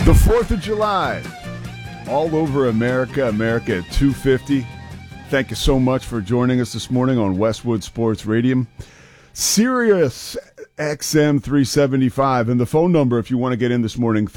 The 4th of July, all over America, America at 2:50. Thank you so much for joining us this morning on Westwood Sports Radio. Sirius XM 375. And the phone number, if you want to get in this morning,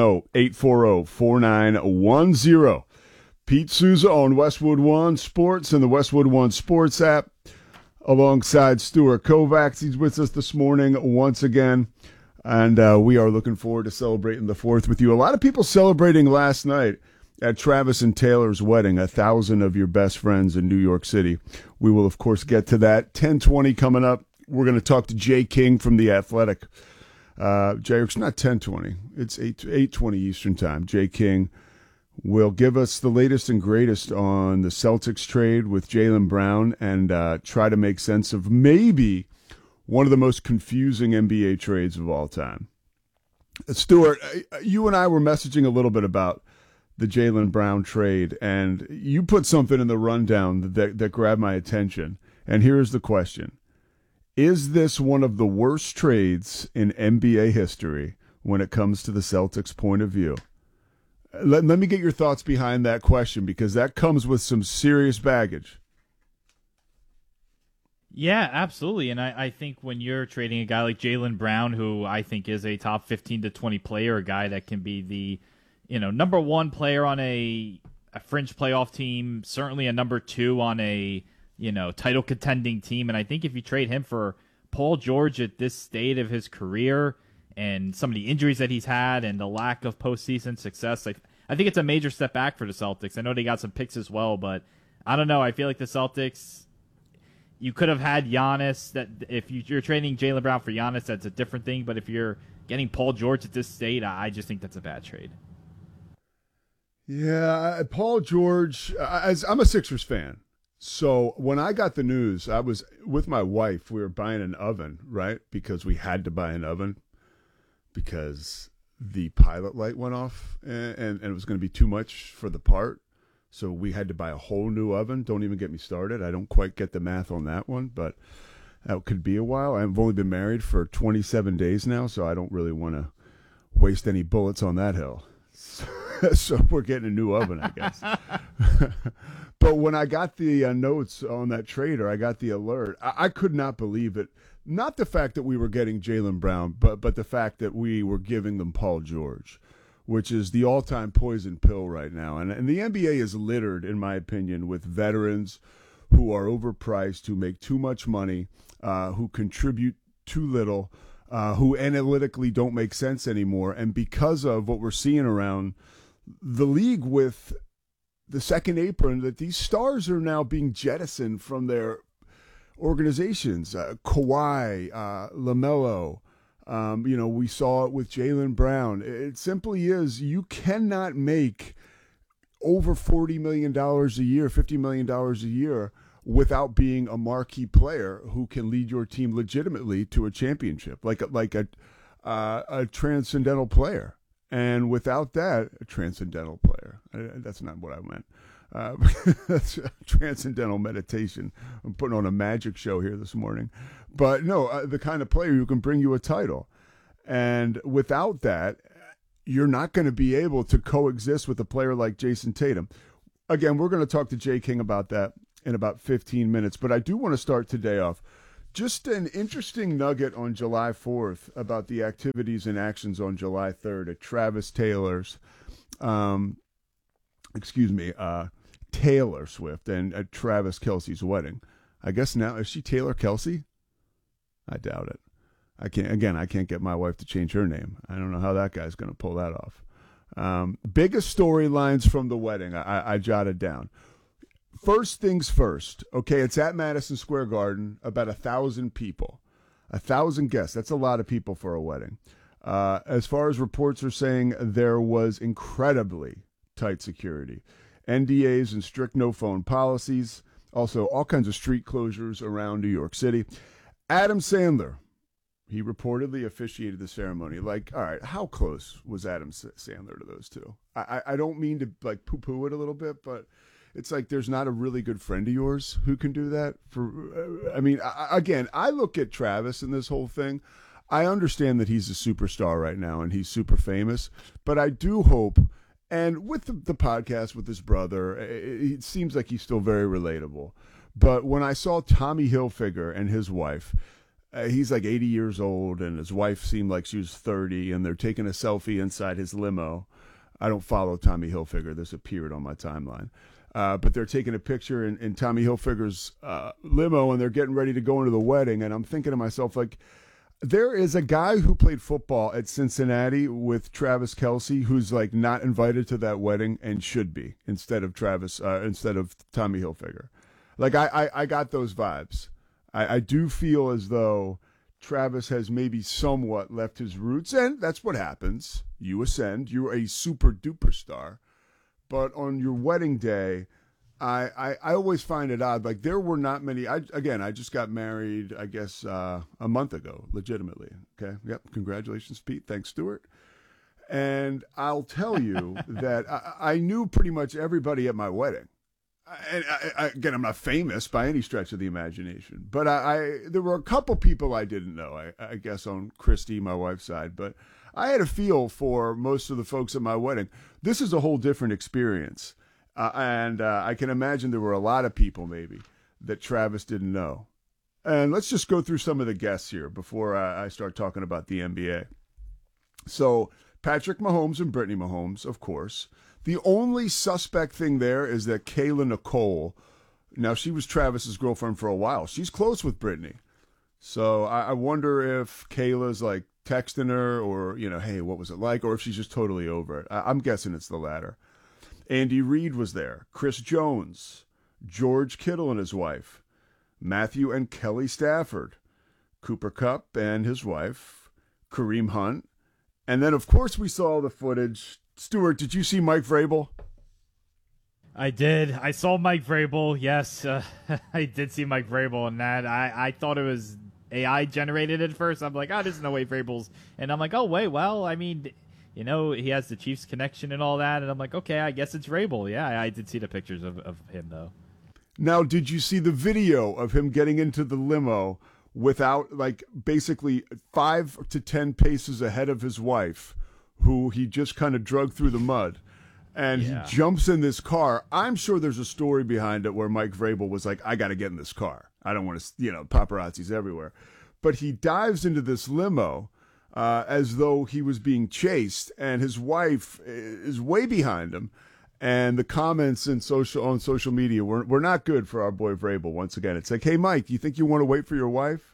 310-840-4910. Pete Souza on Westwood One Sports and the Westwood One Sports app, alongside Stuart Kovacs. He's with us this morning once again. And we are looking forward to celebrating the 4th with you. A lot of people celebrating last night at Travis and Taylor's wedding, 1,000 of your best friends in New York City. We will, of course, get to that. 10:20 coming up. We're going to talk to Jay King from The Athletic. Jay, it's not 10:20. It's 8:20 Eastern Time. Jay King will give us the latest and greatest on the Celtics trade with Jaylen Brown and try to make sense of maybe one of the most confusing NBA trades of all time. Stuart, you and I were messaging a little bit about the Jaylen Brown trade, and you put something in the rundown that grabbed my attention. And here's the question. Is this one of the worst trades in NBA history when it comes to the Celtics' point of view? Let me get your thoughts behind that question, because that comes with some serious baggage. Yeah, absolutely. And I think when you're trading a guy like Jaylen Brown, who I think is a top 15 to 20 player, a guy that can be the number one player on a fringe playoff team, certainly a number two on a title contending team. And I think if you trade him for Paul George at this state of his career and some of the injuries that he's had and the lack of postseason success, I think it's a major step back for the Celtics. I know they got some picks as well, but I don't know. I feel like the Celtics, you could have had Giannis. That if you're trading Jaylen Brown for Giannis, that's a different thing. But if you're getting Paul George at this state, I just think that's a bad trade. Yeah, Paul George, I'm a Sixers fan. So when I got the news, I was with my wife. We were buying an oven, right? Because we had to buy an oven because the pilot light went off and it was going to be too much for the part. So we had to buy a whole new oven. Don't even get me started. I don't quite get the math on that one, but that could be a while. I've only been married for 27 days now, so I don't really want to waste any bullets on that hill. So we're getting a new oven, I guess. But when I got the notes on that trade, or I got the alert, I could not believe it. Not the fact that we were getting Jaylen Brown, but the fact that we were giving them Paul George, which is the all-time poison pill right now. And the NBA is littered, in my opinion, with veterans who are overpriced, who make too much money, who contribute too little, who analytically don't make sense anymore. And because of what we're seeing around the league with the second apron, that these stars are now being jettisoned from their organizations. Kawhi, LaMelo. We saw it with Jaylen Brown. It simply is, you cannot make over $40 million a year, $50 million a year without being a marquee player who can lead your team legitimately to a championship, like a transcendental player. And without that, a transcendental player. That's not what I meant. That's transcendental meditation. I'm putting on a magic show here this morning. But no, the kind of player who can bring you a title. And without that, you're not going to be able to coexist with a player like Jason Tatum. Again, we're going to talk to Jay King about that in about 15 minutes. But I do want to start today off. Just an interesting nugget on July 4th about the activities and actions on July 3rd at Travis Taylor's, Taylor Swift and at Travis Kelce's wedding. I guess now, is she Taylor Kelce? I doubt it. I can't get my wife to change her name. I don't know how that guy's going to pull that off. Biggest storylines from the wedding I jotted down. First things first, okay, it's at Madison Square Garden, about 1,000 people, 1,000 guests. That's a lot of people for a wedding. As far as reports are saying, there was incredibly tight security, NDAs and strict no-phone policies, also all kinds of street closures around New York City. Adam Sandler, he reportedly officiated the ceremony. Like, all right, how close was Adam Sandler to those two? I don't mean to, like, poo-poo it a little bit, but it's like there's not a really good friend of yours who can do that. I look at Travis and this whole thing. I understand that he's a superstar right now and he's super famous, but I do hope, and with the podcast with his brother, it seems like he's still very relatable. But when I saw Tommy Hilfiger and his wife, he's like 80 years old, and his wife seemed like she was 30, and they're taking a selfie inside his limo. I don't follow Tommy Hilfiger. This appeared on my timeline. But they're taking a picture in Tommy Hilfiger's limo, and they're getting ready to go into the wedding. And I'm thinking to myself, like, there is a guy who played football at Cincinnati with Travis Kelce who's like not invited to that wedding and should be instead of Tommy Hilfiger. Like I got those vibes. I do feel as though Travis has maybe somewhat left his roots, and that's what happens. You ascend. You're a super duper star. But on your wedding day, I always find it odd. Like, there were not many. I just got married, I guess, a month ago, legitimately. Okay. Yep. Congratulations, Pete. Thanks, Stuart. And I'll tell you that I knew pretty much everybody at my wedding. And again, I'm not famous by any stretch of the imagination, but there were a couple people I didn't know, I guess, on Christy, my wife's side, but I had a feel for most of the folks at my wedding. This is a whole different experience. And I can imagine there were a lot of people maybe that Travis didn't know. And let's just go through some of the guests here before I start talking about the NBA. So Patrick Mahomes and Brittany Mahomes, of course. The only suspect thing there is that Kayla Nicole, now she was Travis's girlfriend for a while. She's close with Brittany. So I wonder if Kayla's like texting her or, hey, what was it like? Or if she's just totally over it. I'm guessing it's the latter. Andy Reid was there. Chris Jones, George Kittle and his wife, Matthew and Kelly Stafford, Cooper Kupp and his wife, Kareem Hunt. And then, of course, we saw the footage. Stuart, did you see Mike Vrabel? I did. I saw Mike Vrabel. Yes, I did see Mike Vrabel in that. I thought it was AI generated at first. I'm like, there's no way Vrabel's. And I'm like, oh, wait, well, I mean, he has the Chiefs connection and all that. And I'm like, okay, I guess it's Vrabel. Yeah, I did see the pictures of him, though. Now, did you see the video of him getting into the limo without, like, basically 5 to 10 paces ahead of his wife, who he just kind of drug through the mud? And he jumps in this car. I'm sure there's a story behind it where Mike Vrabel was like, I got to get in this car. I don't want to, paparazzi's everywhere. But he dives into this limo as though he was being chased, and his wife is way behind him. And the comments on social media were not good for our boy Vrabel. Once again, it's like, hey, Mike, you think you want to wait for your wife?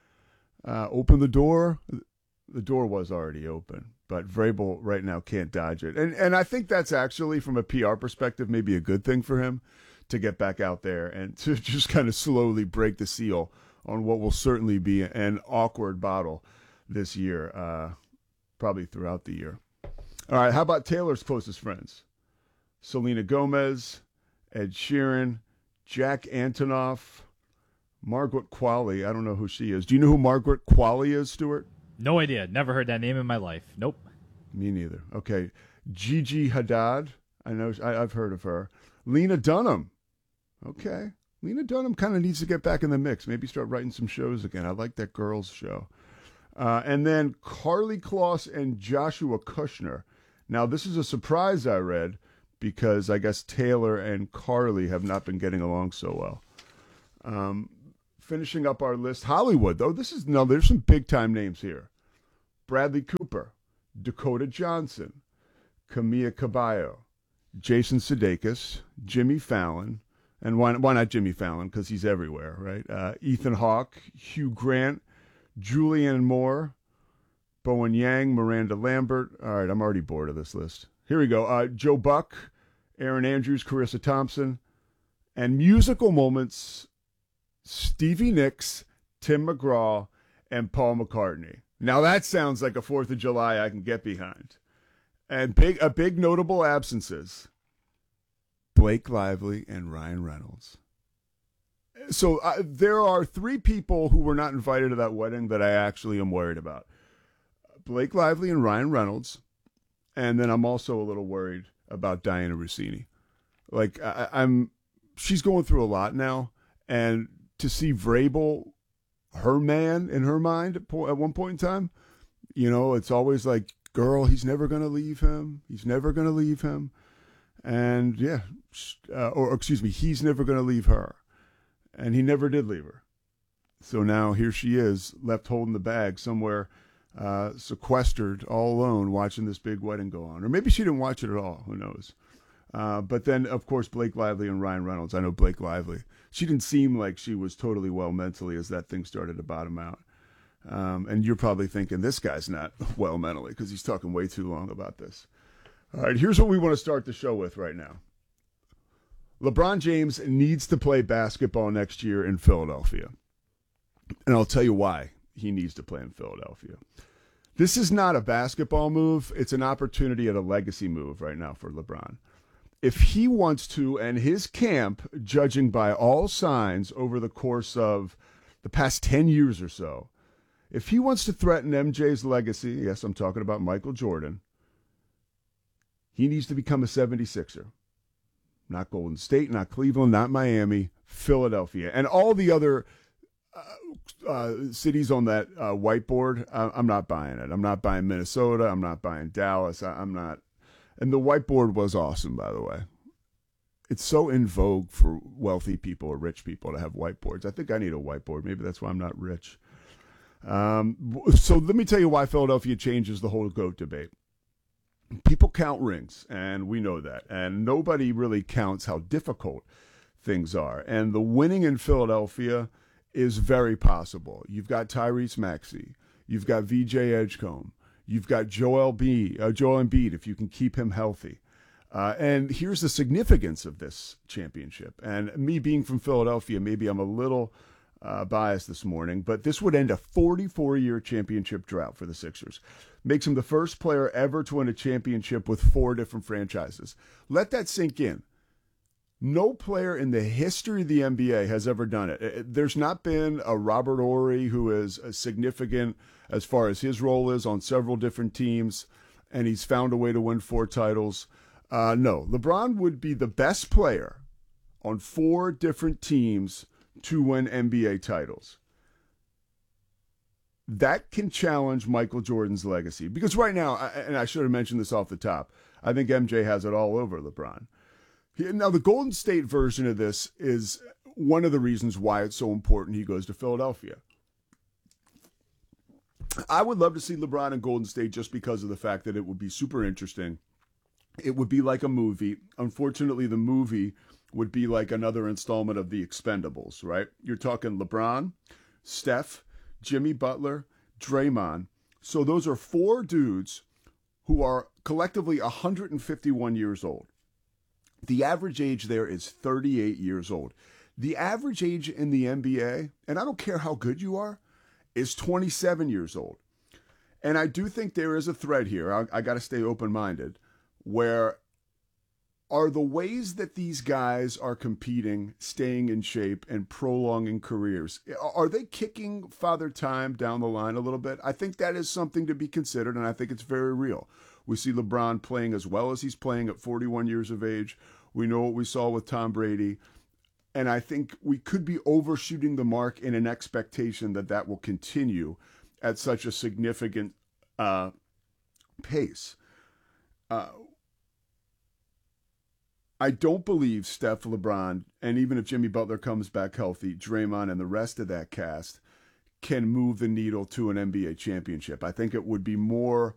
Open the door. The door was already open. But Vrabel right now can't dodge it. And I think that's actually, from a PR perspective, maybe a good thing for him to get back out there and to just kind of slowly break the seal on what will certainly be an awkward battle this year, probably throughout the year. All right, how about Taylor's closest friends? Selena Gomez, Ed Sheeran, Jack Antonoff, Margaret Qualley. I don't know who she is. Do you know who Margaret Qualley is, Stuart? No idea. Never heard that name in my life. Nope. Me neither. Okay. Gigi Hadid. I know. I've heard of her. Lena Dunham. Okay. Lena Dunham kind of needs to get back in the mix. Maybe start writing some shows again. I like that girls show. And then Karlie Kloss and Joshua Kushner. Now, this is a surprise I read because I guess Taylor and Karlie have not been getting along so well. Finishing up our list, Hollywood, though. There's some big-time names here. Bradley Cooper, Dakota Johnson, Camila Cabello, Jason Sudeikis, Jimmy Fallon, and why not Jimmy Fallon, because he's everywhere, right? Ethan Hawke, Hugh Grant, Julianne Moore, Bowen Yang, Miranda Lambert. All right, I'm already bored of this list. Here we go. Joe Buck, Aaron Andrews, Carissa Thompson, and musical moments, Stevie Nicks, Tim McGraw, and Paul McCartney. Now that sounds like a 4th of July I can get behind. And big notable absences, Blake Lively and Ryan Reynolds. So there are 3 people who were not invited to that wedding that I actually am worried about. Blake Lively and Ryan Reynolds. And then I'm also a little worried about Diana Rossini. Like, she's going through a lot now. And to see Vrabel her man in her mind at one point in time. You know, it's always like, girl, he's never going to leave him. He's never going to leave him. And yeah, or excuse me, he's never going to leave her. And he never did leave her. So now here she is, left holding the bag somewhere, sequestered, all alone, watching this big wedding go on. Or maybe she didn't watch it at all. Who knows? But then, of course, Blake Lively and Ryan Reynolds. I know Blake Lively. She didn't seem like she was totally well mentally as that thing started to bottom out. And you're probably thinking, this guy's not well mentally because he's talking way too long about this. All right, here's what we want to start the show with right now. LeBron James needs to play basketball next year in Philadelphia. And I'll tell you why he needs to play in Philadelphia. This is not a basketball move. It's an opportunity and a legacy move right now for LeBron. If he wants to, and his camp, judging by all signs over the course of the past 10 years or so, if he wants to threaten MJ's legacy, yes, I'm talking about Michael Jordan, he needs to become a 76er. Not Golden State, not Cleveland, not Miami, Philadelphia. And all the other cities on that whiteboard, I'm not buying it. I'm not buying Minnesota. I'm not buying Dallas. I'm not. And the whiteboard was awesome, by the way. It's so in vogue for wealthy people or rich people to have whiteboards. I think I need a whiteboard. Maybe that's why I'm not rich. So let me tell you why Philadelphia changes the whole GOAT debate. People count rings, and we know that. And nobody really counts how difficult things are. And the winning in Philadelphia is very possible. You've got Tyrese Maxey. You've got VJ Edgecombe. You've got Joel Embiid, if you can keep him healthy. And here's the significance of this championship. And me being from Philadelphia, maybe I'm a little biased this morning, but this would end a 44-year championship drought for the Sixers. Makes him the first player ever to win a championship with 4 different franchises. Let that sink in. No player in the history of the NBA has ever done it. There's not been a Robert Horry who is significant as far as his role is on several different teams, and he's found a way to win 4 titles. No, LeBron would be the best player on 4 different teams to win NBA titles. That can challenge Michael Jordan's legacy. Because right now, and I should have mentioned this off the top, I think MJ has it all over LeBron. Now, the Golden State version of this is one of the reasons why it's so important he goes to Philadelphia. I would love to see LeBron in Golden State just because of the fact that it would be super interesting. It would be like a movie. Unfortunately, the movie would be like another installment of The Expendables, right? You're talking LeBron, Steph, Jimmy Butler, Draymond. So those are 4 dudes who are collectively 151 years old. The average age there is 38 years old. The average age in the NBA, and I don't care how good you are, is 27 years old. And I do think there is a thread here. I got to stay open-minded, where are the ways that these guys are competing, staying in shape, and prolonging careers, are they kicking Father Time down the line a little bit? I think that is something to be considered, and I think it's very real. We see LeBron playing as well as he's playing at 41 years of age. We know what we saw with Tom Brady. And I think we could be overshooting the mark in an expectation that that will continue at such a significant pace. I don't believe Steph, LeBron, and even if Jimmy Butler comes back healthy, Draymond and the rest of that cast can move the needle to an NBA championship. I think it would be more